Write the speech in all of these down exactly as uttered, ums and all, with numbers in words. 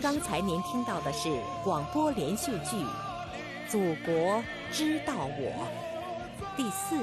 刚才您听到的是广播连续剧《祖国知道我》第四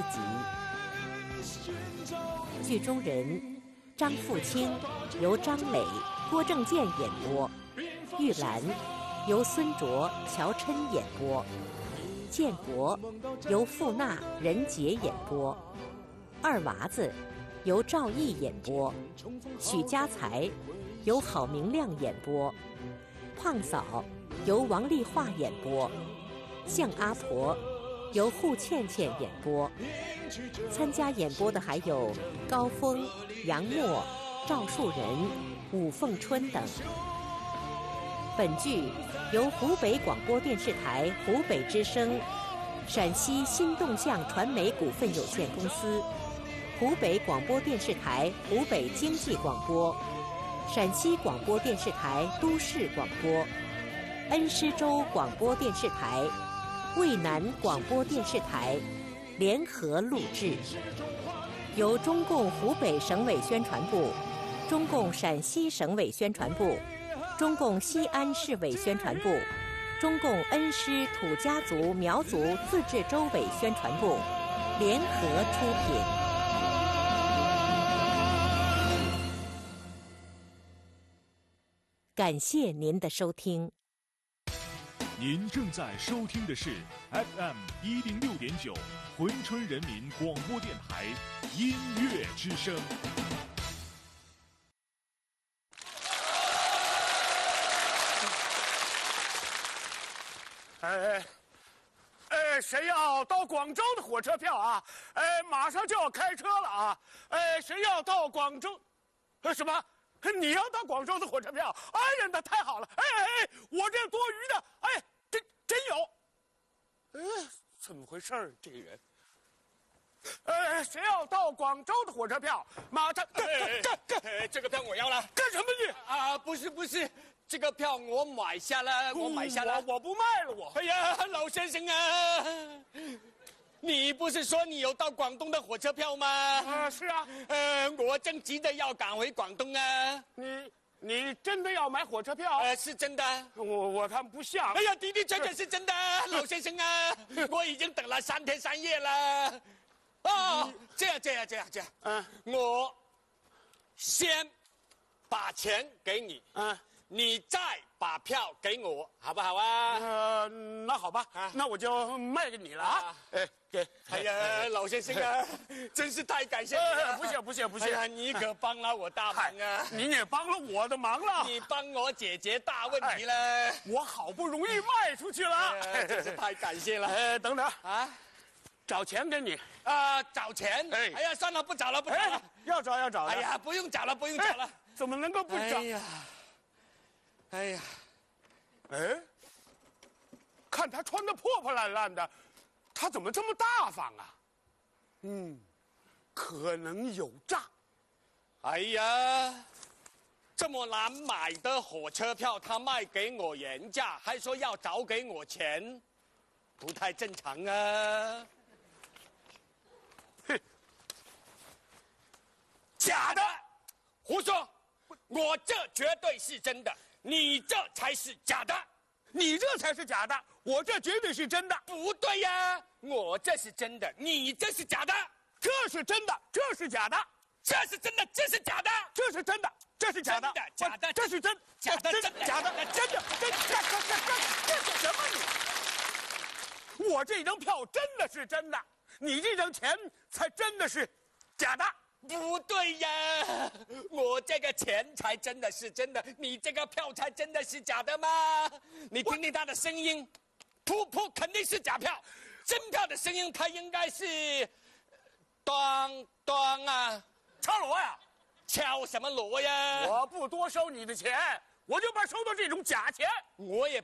集。剧中人张富清由张磊、郭正健演播，玉兰由孙卓、乔琛演播，建国由傅娜、任杰演播，二娃子由赵毅演播，许家才由郝明亮演播，胖嫂由王丽华演播，向阿婆由户倩倩演播。参加演播的还有高峰、杨默、赵树人、武凤春等。本剧由湖北广播电视台湖北之声、陕西新动向传媒股份有限公司、湖北广播电视台湖北经济广播、陕西广播电视台都市广播、恩施州广播电视台、渭南广播电视台联合录制，由中共湖北省委宣传部、中共陕西省委宣传部、中共西安市委宣传部、中共恩施土家族苗族自治州委宣传部联合出品。感谢您的收听。 您正在收听的是 F M 一零六点九珲春人民广播电台音乐之声。 哎，哎，谁要到广州的火车票啊？哎，马上就要开车了啊！哎，谁要到广州？呃，什么？你要到广州的火车票？哎呀，那太好了！哎哎哎，我这多余的，哎，真真有。哎，怎么回事儿？这个人。哎，谁要到广州的火车票？马上干干干！ 哎，这个票我要了。 干什么你？ 啊，不是不是。这个票我买下了，我买下了， 我我不卖了我。 哎呀，老先生啊，你不是说你有到广东的火车票吗？ 啊，是啊。 呃，我正急着要赶回广东啊。 你你真的要买火车票？ 呃，是真的。 我我看不像。 哎呀，的的确确是真的，老先生啊，我已经等了三天三夜了。哦，这样这样这样这样，嗯，我先把钱给你，嗯。你再把票给我，好不好啊？ 呃，那好吧，啊、那我就卖给你了啊！哎，给， 哎呀，老先生啊，真是太感谢你了！ 呃、不谢不谢不谢！ 哎呀，你可帮了我大忙啊！ 您也帮了我的忙了， 你帮我解决大问题了。 哎、我好不容易卖出去了， 哎、真是太感谢了！ 哎，等等啊，找钱给你啊、呃，找钱？哎，哎呀，算了，不找了，不找了， 哎、要找要找的。 哎呀，不用找了，不用找了， 哎、怎么能够不找？ 哎呀。哎呀， 哎，看他穿的破破烂烂的，他怎么这么大方啊？嗯，可能有诈。 哎呀，这么难买的火车票，他卖给我原价，还说要找给我钱，不太正常啊！ 哼， 假的，胡说！我这绝对是真的。你这才是假的， 你这才是假的，我这绝对是真的。 不对呀，我这是真的，你这是假的。 这是真的，这是假的， 这是真的，这是假的， 这是真的，这是假的， 假的， 这是真， 假的， 真的，假的，真的，真的，这这这这这什么你？我这张票真的是真的，你这张钱才真的是假的。 不对呀，我这个钱才真的是真的，你这个票才真的是假的吗？你听听他的声音，噗噗肯定是假票，真票的声音它应该是，当当啊， 敲锣呀， 敲什么锣呀？ 我不多收你的钱，我就怕收到这种假钱。 我也